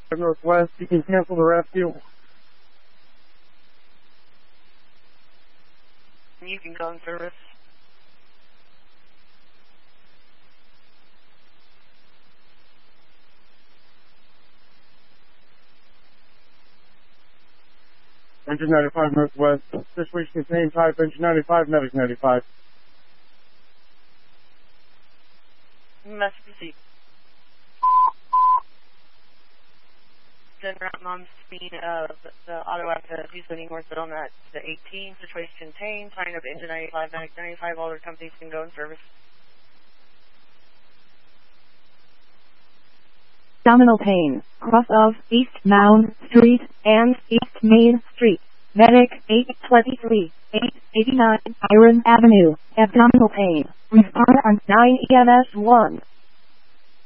Northwest, you can cancel the rescue. You can go in service. Engine 95 Northwest, situation contained type engine 95, medic 95. Must proceed. Then route on speed of the auto accident descending northbound at the 18, situation contained, tying up engine 95, medic 95, all their companies can go in service. Abdominal pain, cross of East Mound Street and East Main Street. Medic 823, 889 Iron Avenue. Abdominal pain. Respond on 9 EMS 1.